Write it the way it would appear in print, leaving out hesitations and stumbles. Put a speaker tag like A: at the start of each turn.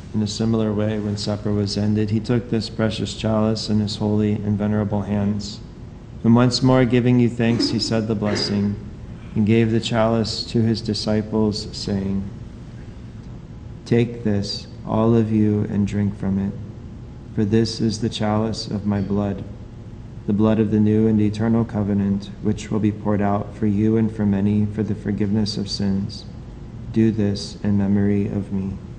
A: In a similar way, when supper was ended, he took this precious chalice in his holy and venerable hands. And once more giving you thanks, he said the blessing, and gave the chalice to his disciples, saying, "Take this, all of you, and drink from it, for this is the chalice of my blood, the blood of the new and eternal covenant, which will be poured out for you and for many for the forgiveness of sins. Do this in memory of me."